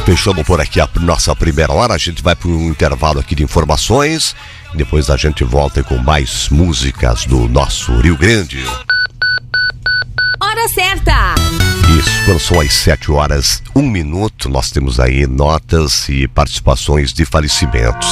Fechamos por aqui a nossa primeira hora. A gente vai para um intervalo aqui de informações. Depois a gente volta com mais músicas do nosso Rio Grande. Hora certa! Isso, quando são as 7h01, nós temos aí notas e participações de falecimentos.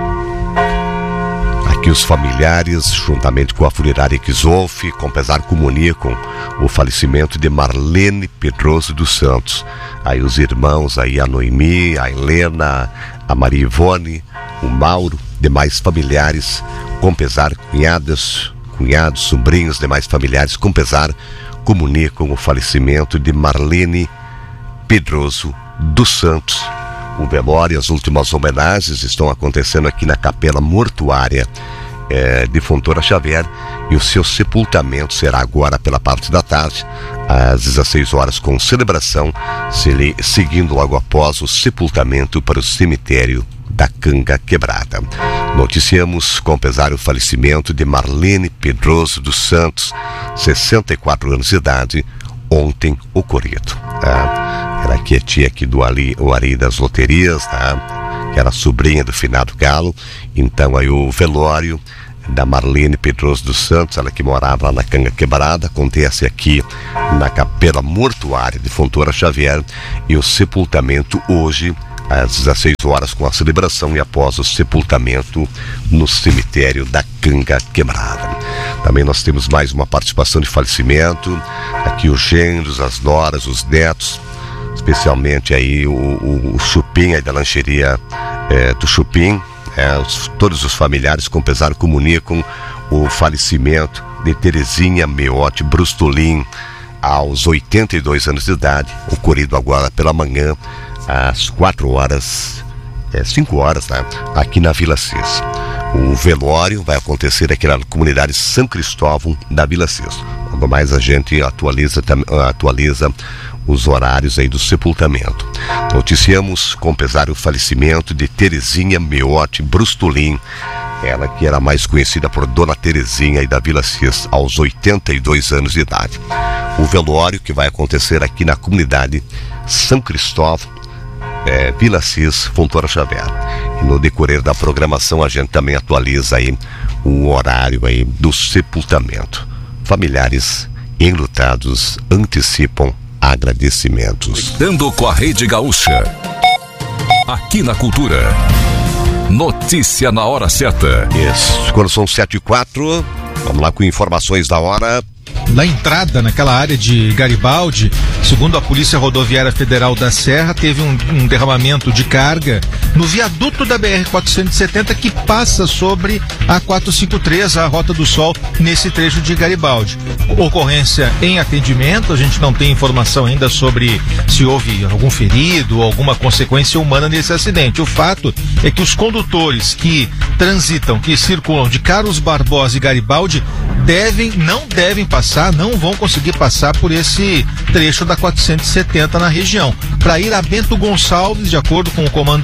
Aqui os familiares, juntamente com a funerária Kisolf, com pesar comunicam o falecimento de Marlene Pedroso dos Santos. Aí os irmãos, aí a Noemi, a Helena, a Maria Ivone, o Mauro, demais familiares, com pesar, cunhados, sobrinhos, demais familiares, com pesar, comunicam o falecimento de Marlene Pedroso dos Santos. O velório e as últimas homenagens estão acontecendo aqui na Capela Mortuária de Fontoura Xavier, e o seu sepultamento será agora pela parte da tarde, às 16 horas, com celebração, seguindo logo após o sepultamento para o cemitério da Canga Quebrada. Noticiamos com pesar o falecimento de Marlene Pedroso dos Santos, 64 anos de idade, ontem ocorrido. Era aqui a tia aqui do Ari das Loterias, que era sobrinha do finado Galo. Então aí o velório da Marlene Pedroso dos Santos, ela que morava lá na Canga Quebrada, acontece aqui na Capela Mortuária de Fontoura Xavier, e o sepultamento hoje às 16 horas, com a celebração, e após o sepultamento no cemitério da Canga Quebrada. Também nós temos mais uma participação de falecimento, aqui os genros, as noras, os netos, especialmente aí o Chupim, aí da lancheria do Chupim. Todos os familiares, com pesar, comunicam o falecimento de Terezinha Meote Brustolin, aos 82 anos de idade, ocorrido agora pela manhã, às 5 horas, aqui na Vila Cis. O velório vai acontecer aqui na comunidade São Cristóvão da Vila Cis. Logo mais a gente atualiza os horários aí do sepultamento. Noticiamos com pesar o falecimento de Terezinha Meote Brustolin, ela que era mais conhecida por Dona Terezinha, aí da Vila Cis, aos 82 anos de idade. O velório que vai acontecer aqui na comunidade São Cristóvão, Vila Cis, Fontoura Xavier. E no decorrer da programação a gente também atualiza aí o horário aí do sepultamento. Familiares enlutados antecipam agradecimentos. Dando com a Rede Gaúcha. Aqui na Cultura. Notícia na hora certa. Isso. Quando são 7h04, vamos lá com informações da hora. Na entrada, naquela área de Garibaldi, segundo a Polícia Rodoviária Federal da Serra, teve um derramamento de carga no viaduto da BR-470 que passa sobre a 453, a Rota do Sol, nesse trecho de Garibaldi. Ocorrência em atendimento, a gente não tem informação ainda sobre se houve algum ferido ou alguma consequência humana nesse acidente. O fato é que os condutores que transitam, que circulam de Carlos Barbosa e Garibaldi, não vão conseguir passar por esse trecho da 470 na região. Para ir a Bento Gonçalves, de acordo com o comando,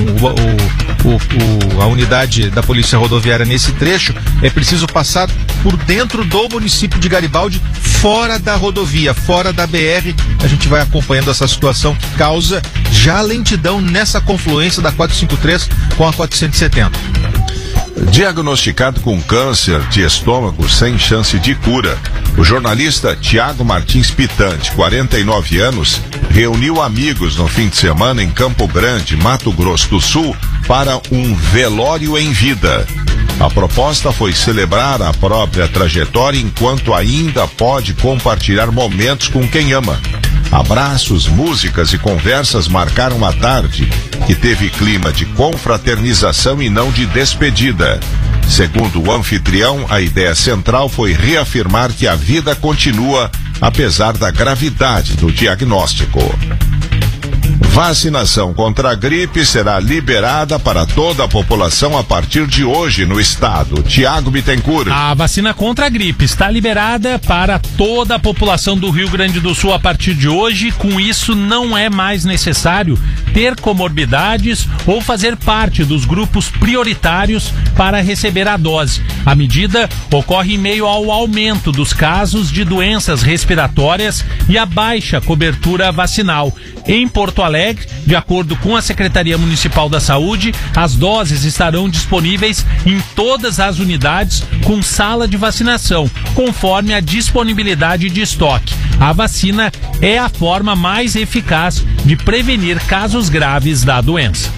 a unidade da Polícia Rodoviária nesse trecho, é preciso passar por dentro do município de Garibaldi, fora da rodovia, fora da BR. A gente vai acompanhando essa situação que causa já lentidão nessa confluência da 453 com a 470. Diagnosticado com câncer de estômago sem chance de cura, o jornalista Tiago Martins Pitante, 49 anos, reuniu amigos no fim de semana em Campo Grande, Mato Grosso do Sul, para um velório em vida. A proposta foi celebrar a própria trajetória enquanto ainda pode compartilhar momentos com quem ama. Abraços, músicas e conversas marcaram a tarde, que teve clima de confraternização e não de despedida. Segundo o anfitrião, a ideia central foi reafirmar que a vida continua, apesar da gravidade do diagnóstico. Vacinação contra a gripe será liberada para toda a população a partir de hoje no estado. Tiago Bittencourt. A vacina contra a gripe está liberada para toda a população do Rio Grande do Sul a partir de hoje. Com isso, não é mais necessário ter comorbidades ou fazer parte dos grupos prioritários para receber a dose. A medida ocorre em meio ao aumento dos casos de doenças respiratórias e a baixa cobertura vacinal. Em Porto Alegre, de acordo com a Secretaria Municipal da Saúde, as doses estarão disponíveis em todas as unidades com sala de vacinação, conforme a disponibilidade de estoque. A vacina é a forma mais eficaz de prevenir casos graves da doença.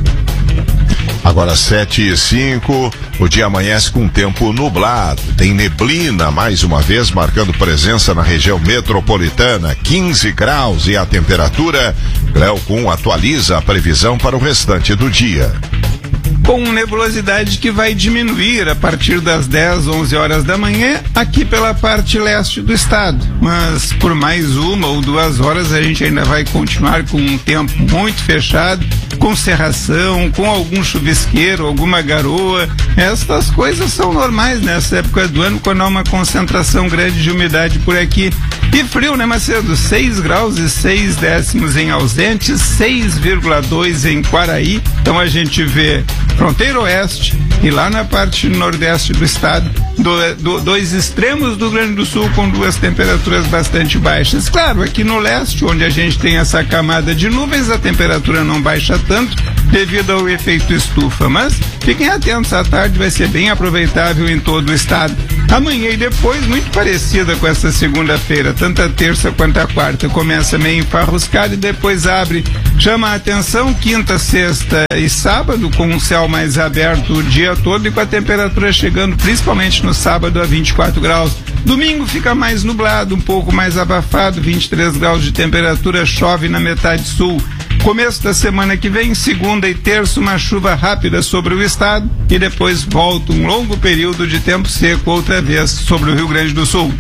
Agora 7h05, o dia amanhece com tempo nublado, tem neblina mais uma vez marcando presença na região metropolitana, 15 graus e a temperatura. Cleocum atualiza a previsão para o restante do dia. Com nebulosidade que vai diminuir a partir das 10, 11 horas da manhã aqui pela parte leste do estado. Mas por mais 1 ou 2 horas a gente ainda vai continuar com um tempo muito fechado, com cerração, com algum chuvisqueiro, alguma garoa. Estas coisas são normais nessa época do ano, quando há uma concentração grande de umidade por aqui. E frio, né, Macedo? 6 graus e 6 décimos em Ausentes, 6,2 em Quaraí. Então a gente vê fronteira oeste e lá na parte nordeste do estado, dois extremos do Rio Grande do Sul com 2 temperaturas bastante baixas. Claro, aqui no leste, onde a gente tem essa camada de nuvens, a temperatura não baixa tanto devido ao efeito estufa, mas fiquem atentos, à tarde vai ser bem aproveitável em todo o estado. Amanhã e depois, muito parecida com essa segunda-feira, tanto a terça quanto a quarta, começa meio enfarruscado e depois abre. Chama a atenção quinta, sexta e sábado, com um céu mais aberto o dia todo e com a temperatura chegando principalmente no sábado a 24 graus. Domingo fica mais nublado, um pouco mais abafado, 23 graus de temperatura, chove na metade sul. Começo da semana que vem, segunda e terça, uma chuva rápida sobre o estado e depois volta um longo período de tempo seco outra vez sobre o Rio Grande do Sul.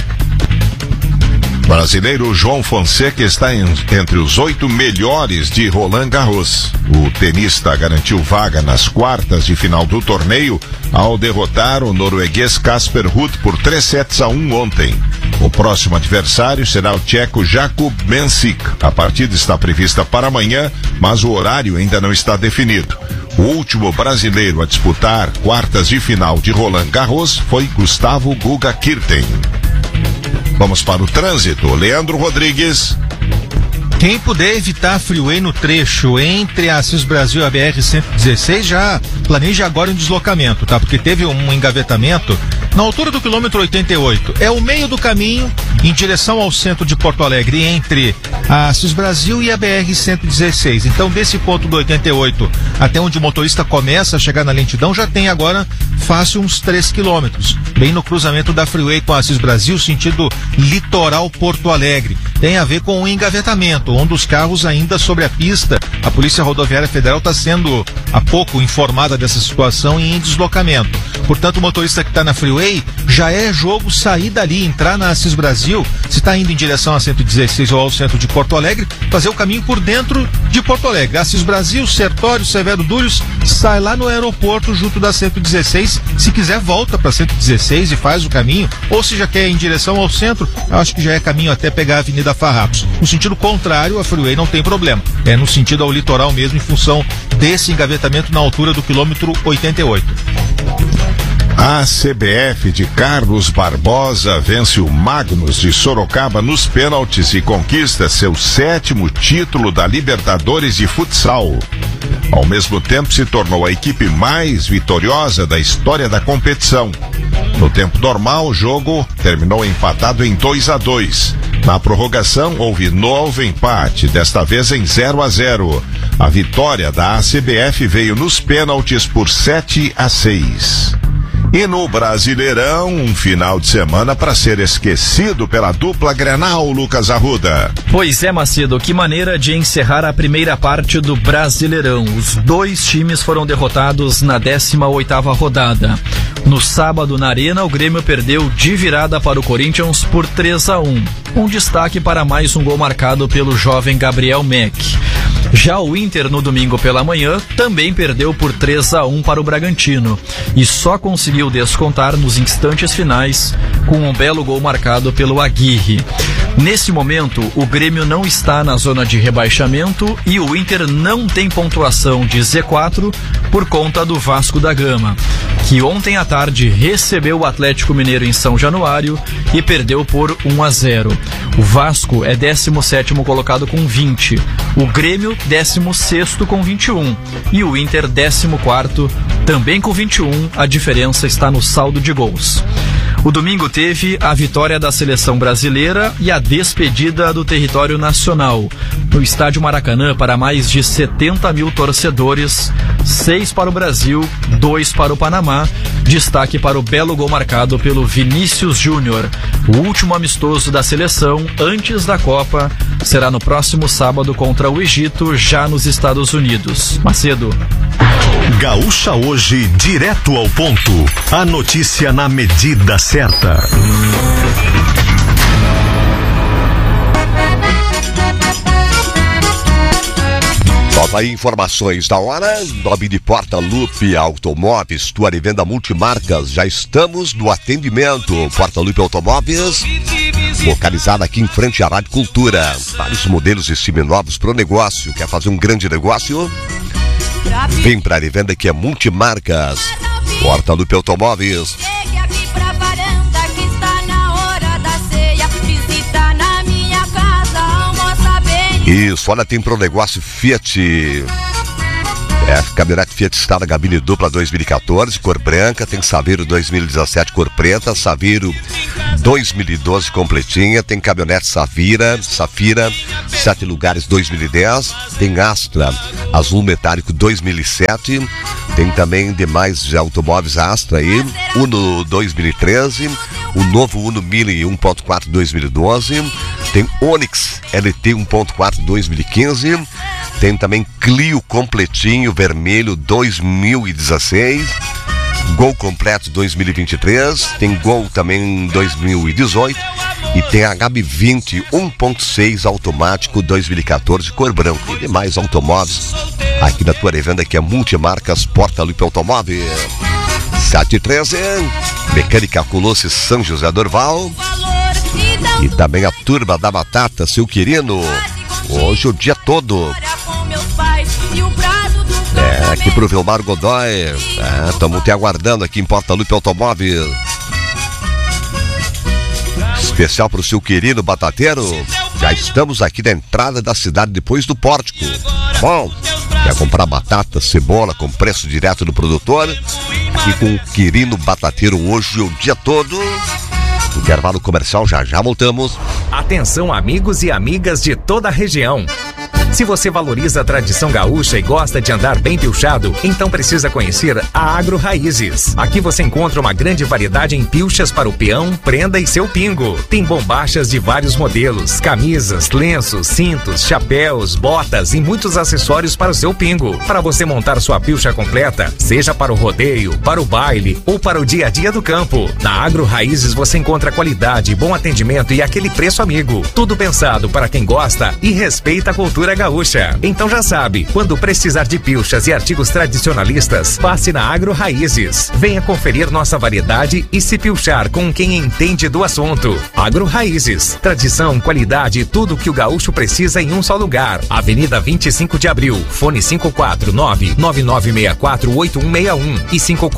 Brasileiro João Fonseca está entre os 8 melhores de Roland Garros. O tenista garantiu vaga nas quartas de final do torneio ao derrotar o norueguês Casper Ruud por 3-1 ontem. O próximo adversário será o tcheco Jakub Mensik. A partida está prevista para amanhã, mas o horário ainda não está definido. O último brasileiro a disputar quartas de final de Roland Garros foi Gustavo Guga Kirten. Vamos para o trânsito. Leandro Rodrigues. Quem puder evitar freeway no trecho entre a Assis Brasil e a BR-116 já planeja agora um deslocamento, tá? Porque teve um engavetamento na altura do quilômetro 88. É o meio do caminho em direção ao centro de Porto Alegre, entre a Assis Brasil e a BR-116. Então, desse ponto do 88 até onde o motorista começa a chegar na lentidão, já tem agora fácil uns 3 quilômetros, bem no cruzamento da freeway com a Assis Brasil, sentido litoral Porto Alegre. Tem a ver com o engavetamento, um dos carros ainda sobre a pista. A Polícia Rodoviária Federal está sendo há pouco informada dessa situação e em deslocamento. Portanto, o motorista que está na freeway, já é jogo sair dali, entrar na Assis Brasil, se está indo em direção a 116 ou ao centro de Porto Alegre, fazer o caminho por dentro de Porto Alegre. Assis Brasil, Sertório, Severo Dúrios, sai lá no aeroporto junto da 116. Se quiser, volta para 116 e faz o caminho, ou se já quer ir em direção ao centro, eu acho que já é caminho até pegar a Avenida Farrapos. No sentido contrário, a freeway não tem problema. É no sentido ao litoral mesmo, em função desse engavetamento na altura do quilômetro 88. A CBF de Carlos Barbosa vence o Magnus de Sorocaba nos pênaltis e conquista seu 7º título da Libertadores de futsal. Ao mesmo tempo, se tornou a equipe mais vitoriosa da história da competição. No tempo normal, o jogo terminou empatado em 2-2. Na prorrogação, houve novo empate, desta vez em 0-0. A vitória da ACBF veio nos pênaltis por 7-6. E no Brasileirão, um final de semana para ser esquecido pela dupla Grenal, Lucas Arruda. Pois é, Macedo, que maneira de encerrar a primeira parte do Brasileirão. Os dois times foram derrotados na 18ª rodada. No sábado, na Arena, o Grêmio perdeu de virada para o Corinthians por 3-1. Um destaque para mais um gol marcado pelo jovem Gabriel Meck. Já o Inter, no domingo pela manhã, também perdeu por 3-1 para o Bragantino e só conseguiu descontar nos instantes finais com um belo gol marcado pelo Aguirre. Nesse momento, o Grêmio não está na zona de rebaixamento e o Inter não tem pontuação de Z4 por conta do Vasco da Gama, que ontem à tarde recebeu o Atlético Mineiro em São Januário e perdeu por 1-0. O Vasco é 17º colocado com 20, o Grêmio 16º com 21 e o Inter 14º também com 21, a diferença está no saldo de gols. O domingo teve a vitória da seleção brasileira e a despedida do território nacional. No estádio Maracanã, para mais de 70 mil torcedores, 6 para o Brasil, 2 para o Panamá. Destaque para o belo gol marcado pelo Vinícius Júnior. O último amistoso da seleção antes da Copa será no próximo sábado contra o Egito, já nos Estados Unidos. Macedo. Gaúcha Hoje, direto ao ponto. A notícia na medida certa. Nova aí, informações da hora. Nome de Porta-Lupe Automóveis, tua revenda multimarcas. Já estamos no atendimento. Porta-Lupe Automóveis, localizada aqui em frente à Rádio Cultura. Vários modelos e seminovos pro negócio. Quer fazer um grande negócio? Vem pra revenda que é multimarcas. Porta-Lupe Automóveis. Isso, olha, tem pro negócio Fiat. Caminhonete Fiat Strada gabine dupla 2014, cor branca. Tem Saveiro 2017, cor preta. Saveiro 2012, completinha. Tem caminhonete Safira 7 lugares 2010. Tem Astra azul metálico 2007. Tem também demais automóveis Astra aí. Uno 2013. O novo Uno Mille 1.4 2012. Tem Onix LT 1.4 2015. Tem também Clio completinho vermelho 2016. Gol completo 2023. Tem Gol também 2018. E tem HB20 1.6 automático 2014, cor branca. E demais automóveis aqui na tua revenda que é Multimarcas Porta-Lupe Automóvel. 713, Mecânica Colossi São José do Orval. E também a turma da Batata, seu Quirino. Hoje o dia todo. Aqui pro Vilmar Godoy. Estamos te aguardando aqui em Porta-Lupe Automóvel. Especial pro seu Quirino Batateiro. Já estamos aqui na entrada da cidade depois do pórtico. Bom, quer comprar batata, cebola com preço direto do produtor? Aqui com o Quirino Batateiro hoje o dia todo. Intervalo comercial, já voltamos. Atenção, amigos e amigas de toda a região. Se você valoriza a tradição gaúcha e gosta de andar bem pilchado, então precisa conhecer a Agro Raízes. Aqui você encontra uma grande variedade em pilchas para o peão, prenda e seu pingo. Tem bombachas de vários modelos, camisas, lenços, cintos, chapéus, botas e muitos acessórios para o seu pingo. Para você montar sua pilcha completa, seja para o rodeio, para o baile ou para o dia a dia do campo. Na Agro Raízes você encontra qualidade, bom atendimento e aquele preço amigo. Tudo pensado para quem gosta e respeita a cultura gaúcha. Então já sabe, quando precisar de pilchas e artigos tradicionalistas, passe na Agro Raízes. Venha conferir nossa variedade e se pilchar com quem entende do assunto. Agro Raízes, tradição, qualidade e tudo que o gaúcho precisa em um só lugar. Avenida 25 de Abril, fone 549-9964-8161 e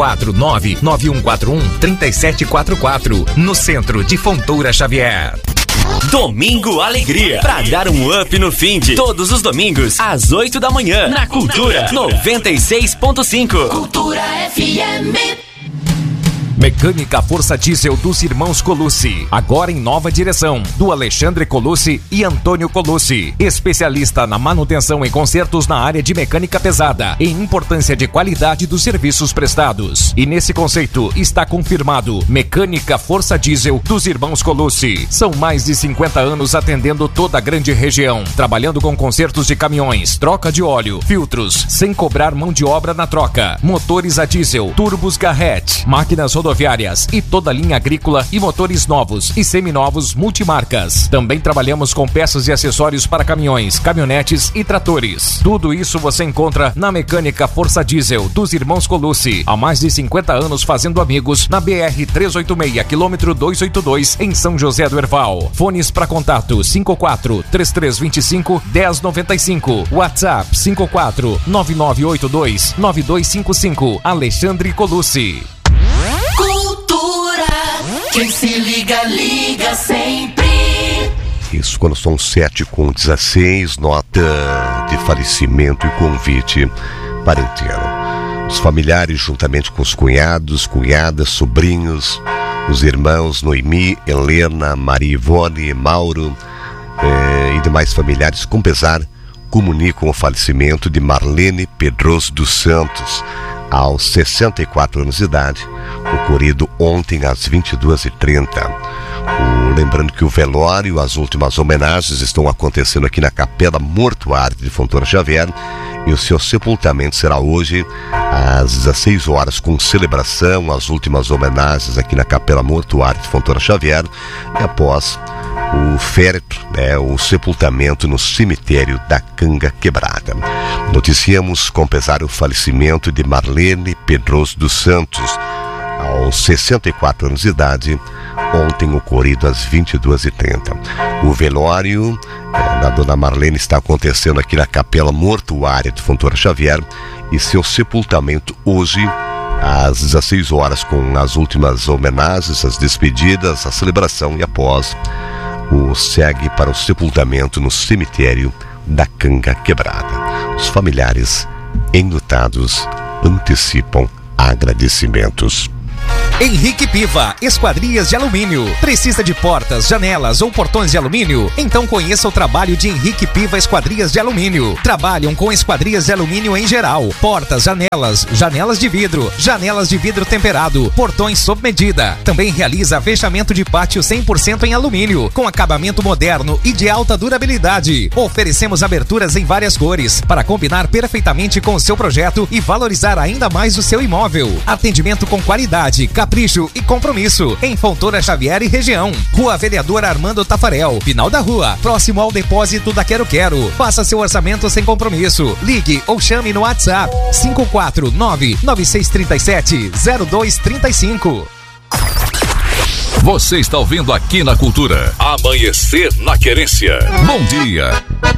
549-9141-3744, no centro de Fontoura Xavier. Domingo Alegria, pra dar um up no fim de todos os domingos, às 8 da manhã, na Cultura 96.5. Cultura FM. Mecânica Força Diesel dos Irmãos Colucci, agora em nova direção, do Alexandre Colucci e Antônio Colucci, especialista na manutenção e consertos na área de mecânica pesada e importância de qualidade dos serviços prestados. E nesse conceito está confirmado Mecânica Força Diesel dos Irmãos Colucci. São mais de 50 anos atendendo toda a grande região, trabalhando com consertos de caminhões, troca de óleo, filtros, sem cobrar mão de obra na troca, motores a diesel, turbos Garrett, máquinas rodoviárias rodoviárias e toda a linha agrícola e motores novos e seminovos multimarcas. Também trabalhamos com peças e acessórios para caminhões, caminhonetes e tratores. Tudo isso você encontra na Mecânica Força Diesel dos Irmãos Colucci. Há mais de 50 anos fazendo amigos na BR-386, quilômetro 282, em São José do Herval. Fones para contato 54-3325-1095. WhatsApp 54-9982-9255. Alexandre Colucci. Cultura, quem se liga, liga sempre. Isso, quando são 7h16, nota de falecimento e convite para enterro. Os familiares, juntamente com os cunhados, cunhadas, sobrinhos, os irmãos Noemi, Helena, Maria Ivone, Mauro e demais familiares, com pesar, comunicam o falecimento de Marlene Pedroso dos Santos, aos 64 anos de idade, ocorrido ontem às 22h30. Lembrando que o velório, as últimas homenagens estão acontecendo aqui na Capela Mortuária de Fontoura Xavier, e o seu sepultamento será hoje às 16 horas, com celebração, as últimas homenagens aqui na Capela Mortuária de Fontoura Xavier, e após o féretro, o sepultamento no cemitério da Canga Quebrada. Noticiamos com pesar o falecimento de Marlene Pedroso dos Santos, aos 64 anos de idade, ontem ocorrido às 22h30. O velório da dona Marlene está acontecendo aqui na Capela Mortuária de Fontoura Xavier, e seu sepultamento hoje às 16 horas, com as últimas homenagens, as despedidas, a celebração, e após segue para o sepultamento no cemitério da Canga Quebrada. Os familiares enlutados antecipam agradecimentos. Henrique Piva, Esquadrias de Alumínio. Precisa de portas, janelas ou portões de alumínio? Então conheça o trabalho de Henrique Piva Esquadrias de Alumínio. Trabalham com esquadrias de alumínio em geral. Portas, janelas de vidro temperado, portões sob medida. Também realiza fechamento de pátio 100% em alumínio, com acabamento moderno e de alta durabilidade. Oferecemos aberturas em várias cores, para combinar perfeitamente com o seu projeto e valorizar ainda mais o seu imóvel. Atendimento com qualidade, capricho e compromisso. Em Fontoura Xavier e região. Rua Vereador Armando Tafarel, final da rua, próximo ao depósito da Quero Quero. Faça seu orçamento sem compromisso. Ligue ou chame no WhatsApp 549-9637-0235. Você está ouvindo aqui na Cultura Amanhecer na Querência. Bom dia.